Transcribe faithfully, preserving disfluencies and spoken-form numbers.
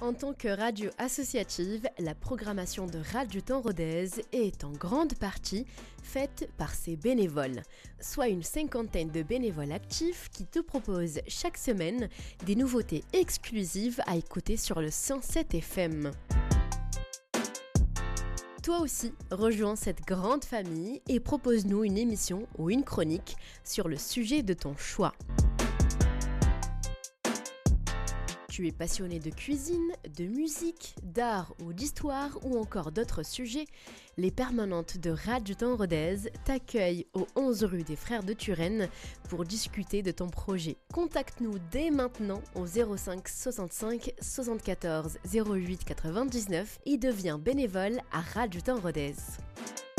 En tant que radio associative, la programmation de Radio Temps Rodez est en grande partie faite par ses bénévoles, soit une cinquantaine de bénévoles actifs qui te proposent chaque semaine des nouveautés exclusives à écouter sur le cent sept F M. Toi aussi, rejoins cette grande famille et propose-nous une émission ou une chronique sur le sujet de ton choix. Tu es passionné de cuisine, de musique, d'art ou d'histoire ou encore d'autres sujets? Les permanentes de Radio Temps Rodez t'accueillent au onze rue des Frères de Turenne pour discuter de ton projet. Contacte-nous dès maintenant au zéro cinq soixante-cinq soixante-quatorze zéro huit quatre-vingt-dix-neuf et deviens bénévole à Radio Temps Rodez.